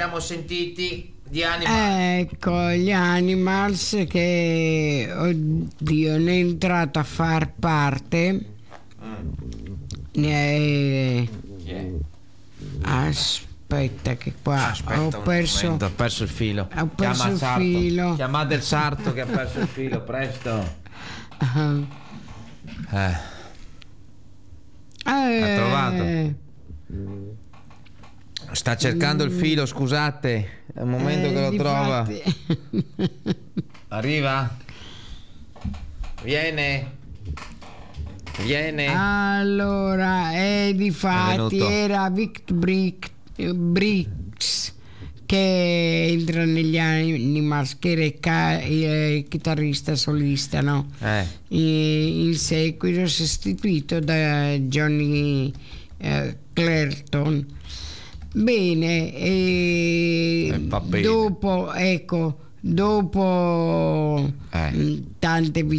abbiamo sentiti di Animals. Ecco, gli Animals che, oddio, ne è entrato a far parte. Aspetta che qua ho perso il filo. Ho perso il filo. Chiamate il sarto che ha perso il filo, presto. Ha trovato. Sta cercando il filo, scusate. È un momento che lo trova. Arriva? Viene. Allora, difatti era Vic Briggs che entra negli Animals, che era il chitarrista solista, no? In seguito sostituito da Johnny Clayton. Bene, dopo tante